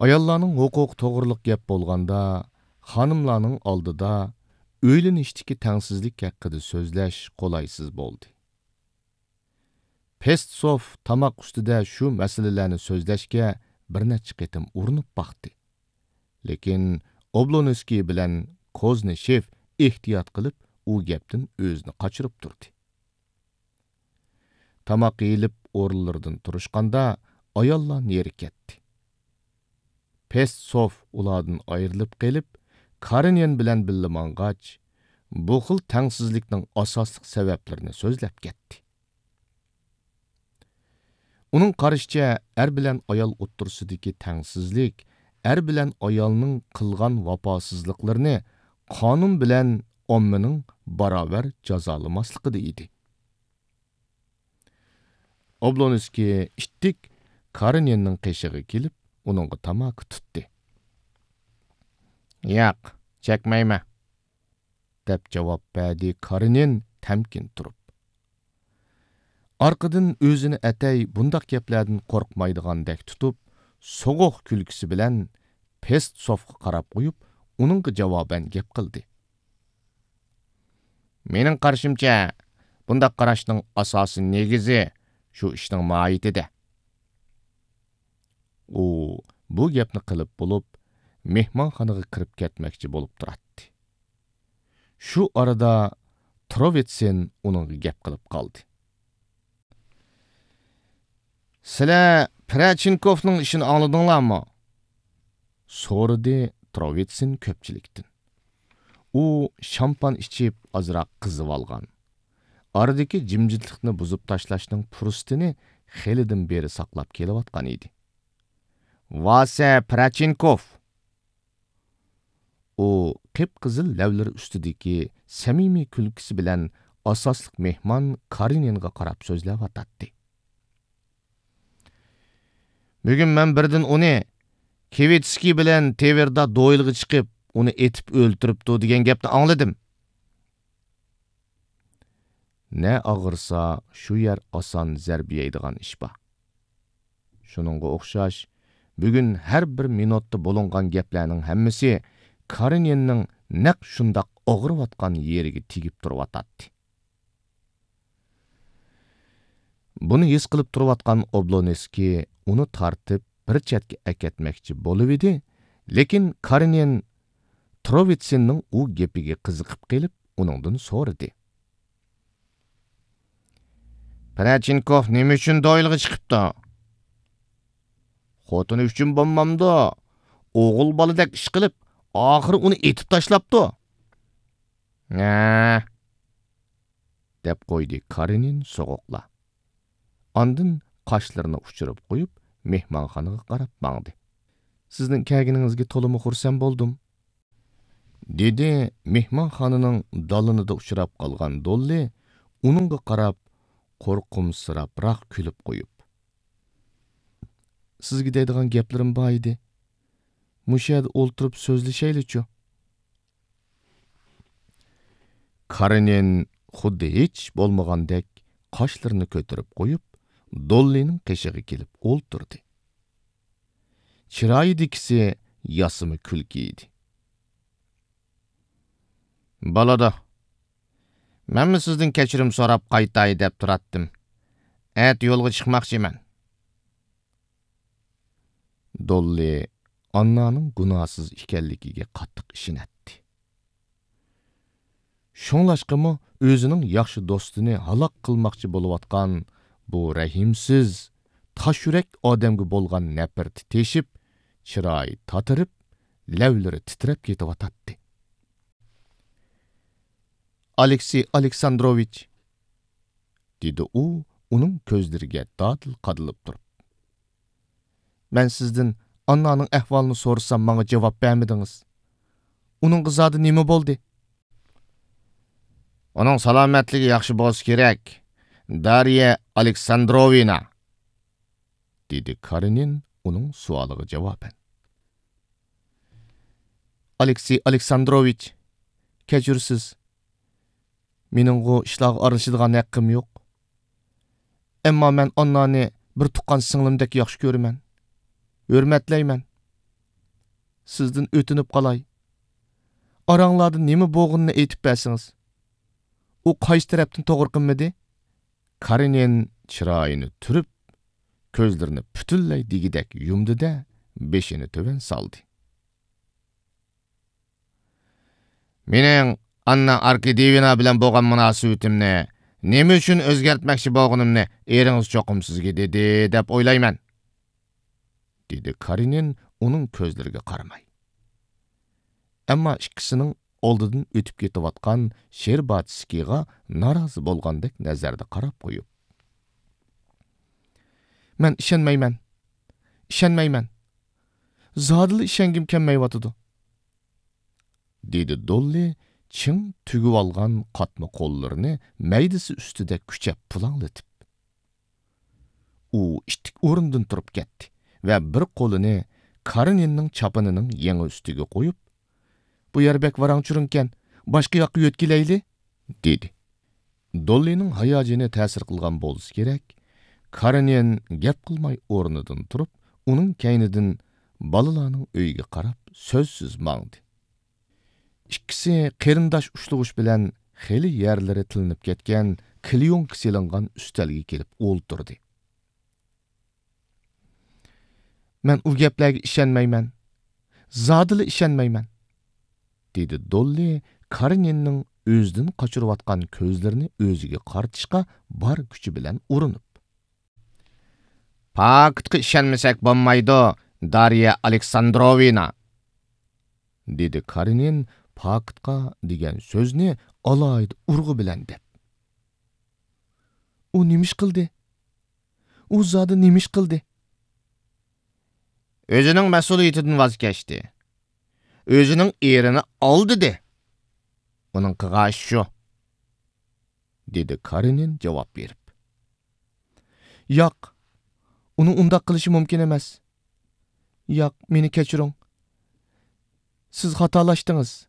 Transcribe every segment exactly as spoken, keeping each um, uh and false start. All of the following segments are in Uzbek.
Ayollarning huquq to'g'riliq gap bo'lganda, xonimlarning oldida o'ylanishdagi tengsizlik haqida so'zlash qolaysız bo'ldi. Pestsov tamoq ustida shu masalalarni so'zlashga bir necha qitim urinib baqdi. Lekin Oblonskiy bilan Kozneshev ehtiyot qilib, u gapdan o'zini qochirib turdi. Tamoq yeyilib o'rinlardan turishganda ayollar neri ketdi. Pestsov ulardan ayrilib qelib, Karenin bilan birga mang'ach, bu xil tengsizlikning asosli sabablarini so'zlab ketdi. Uning qarashicha, er bilan ayol o'ttirsidagi tengsizlik, er bilan ayolning qilgan vafosizliklarini qonun bilan ommaning barobar jazolamasligida edi. Oblonskiy ittik Kareninning qeshig'iga kelib, uningga tamoq tutdi. "Yo'q, chekmayman," deb javob berdi Karenin tamkin turib. Arqadan o'zini atay bundaq gaplardan qo'rqmaydigandek tutib, so'g'uq kulkisi bilan Pestsovga qarab qo'yib, uningga javoban gap qildi. "Mening qarashimcha, bundaq qarashning asosi negizi shu ishning mohiyatida." U bu gapni qilib bo'lib, mehmonxonaga kirib ketmoqchi bo'lib turadi. Shu orada Trovitsin uningga gap qilib qoldi. "Sizlar Prachinkovning ishini angladinglarmi?" so'radi Trovitsin ko'pchilikdan. U shampan ichib ozroq qizib olgan. Aradagi jimjitlikni buzib tashlashning fursatini xelidan beri saqlab kelayotgan edi. "Vasa Prachinkov." U qip-qizil lavlari ustidagi samimiy kulkisi bilan asosli mehmon Kareninga qarab so'zlab o'tadi. "Bugun men birdan uni Kevitskiy bilan Teverda do'yilga chiqib, uni etib o'ltiribdi degan gapni angladim. Ne ağırsa şu yer asan zərb yeydigan iş ba. Şununğa o'xshash, bugun har bir minutda bo'lungan gaplarning hammasi Kareninning naq shundoq og'iriyotgan yeriga tegib turibdi." Buni his qilib turayotgan Oblonskiy uni tartib bir chetga aketmoqchi bo'lib edi, lekin Karenin Trovitsinning u gapiga qiziqib kelib, uningdan so'radi. "Prachinkov nima uchun do'yilga chiqibdi? Xotini uchun bo'lmamdi. O'g'il boladek ish qilib, oxiri uni etib tashlabdi." "Ha," deb qo'ydi Karenin so'g'uqla. Ondan qoshlarini uchirib qo'yib, mehmonxonaga qarab mangdi. "Sizning kelganingizga to'liq xursand bo'ldim," dedi mehmonxonaning dalinida uchrab qolgan Dolly, uningga qarab qo'rqimsirabroq kulib qo'yib. "Sizga deydigan gaplarim bor edi. Mushu yerda o'ltirib so'zlashaylik-chu." Karenin xuddi hech bo'lmagandek qoshlarini ko'tarib qo'yib, Dollyning qeshig'iga kelib o'ltirdi. Chiroyidikisi yasimi kulki edi. "Balada, menmi sizdan kechirim so'rab qaytay deb turatdim. At yo'lga chiqmoqchiman." Dolly Annaning gunohsiz ekanligiga qattiq ishonadi. Shunlashqimi o'zining yaxshi do'stini halok qilmoqchi bo'layotgan bu rahimsiz, tosh yurak odamga bo'lgan nafrati teshib, chiroyi tatirib, lavlari titrab ketayotdi. "Aleksey Aleksandrovich," dedi u, uning ko'zlariga dadil qadilib turib. "Men sizdan Annaning ahvolini so'rasam, menga javob bermadingiz. Uning zodi nima bo'ldi?" "Uning salomatligi yaxshi bo'lsa kerak. Darya Aleksandrovna," dedi Karenin uning savoliga javoban. "Aleksey Aleksandrovich, kechirsiz. Mening bu ishlarga aralashadigan haqqim yo'q. Ammo men Annani bir tuqqan singlimdek yaxshi ko'raman, hurmatlayman. sizden ötünüp qalay. Arаңlarda nemi boğununu aytib bəsiniz. O qaysı tarafdan toğır qılmadı? Karenin çırayını türüp, közlerini pütülley digidek yumdu da, beşini töven saldı. Mening Anna Arkadiyevna bilen boğan münasibetimni, nemi üçün özgertmekçi boğunumni eriniz çoqum sizge dedi, dep oylayman. Dedi Karenin onun közlerine qaramay. Amma ikkisinin oldidan ötüp ketivatkan Sherbatskiga narazı bolgandek nazarda qarap qoyup. Men işenmeymen, işenmeymen. Zadılı işengim kelmeyvatıdı. Dedi Dolly, çın tügüp algan qatma kollarını meydisi üstüde küçep pulanglatıp. U iştik orundan turup ketdi ve bir kolunu Kareninning çapınının yeni üstüge koyup, bu yer bek varang çürünken, başka yakı yötkileyli, dedi. Dolly'nin hayacını tesir kılgan bolsa gerek, Karenin gep kılmay ornudan turup, onun keynidin balalarının öyge qarap, sözsüz mağdı. İkisi qerindaş uçluğuş bilen xeli yerleri tilinip ketken, kilyon kisilingan üstelge kelip olturdu. Men u geplerge işenmeymen, zadılı işenmeymen, dedi Dolly, Kareninning özden kaçırıvatkan közlerini özüge qartışqa bar gücü bilen urunup. Pakıtqı işenmesek bolmaydı, Darya Aleksandrovna, dedi Karenin, pakıtqa degen sözünü alaydı urgu bilen dep. O nimiş kıldı? O zadı nimiş kıldı? Özünün mesuliyetini vazgeçti. Özünün erini aldı de. Onun kıgaşı şu, dedi Karenin cevap verip. Yak, onu undaq kılışı mümkün emas. Yak, meni keçirin. Siz hatalaştınız,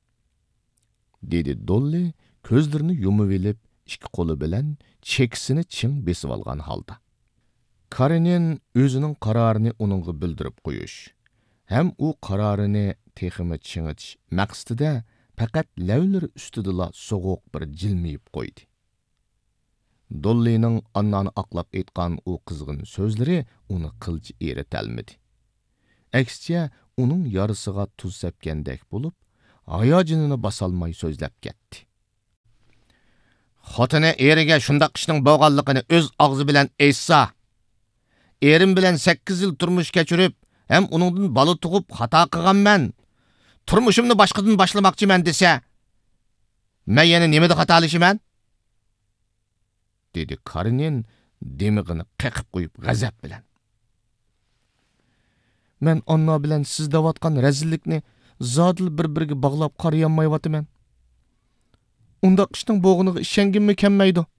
dedi Dolly, közlerini yumuvelip, iki kolu bilen çekisini çın besip algan halda. Karenin özünün kararını onunğa bildirip koyuş. Hem o kararını teximi çiңiç maqsıda faqat lavlari üstüdila soğuq bir jilmeyip koydu. Dolly'nin annani aqlap aytqan o qızgın sözleri onu qılcı eretelmedi. Aksice onun yarısıga tuz sepkendek bulup, hayajinini basalmay sözlep ketdi. Xotini eriga şundaq ishning bo'lganligini öz ağzı bilen aytsa, erim bilen sakkiz yil turmush kechirib, hem onundan balı tuğup hata qilganman, turmushimni boshqadan boshlamoqchiman desa, men yana nimada xatolashiman? dedi Karenin demig'ini qaqib qo'yib g'azab bilan. Men Anna bilan siz davatgan rezillikni zodil bir-biriga bog'lab qarayolmayapman. Undaq ishning bo'g'iniga ishengimmi kelmaydi?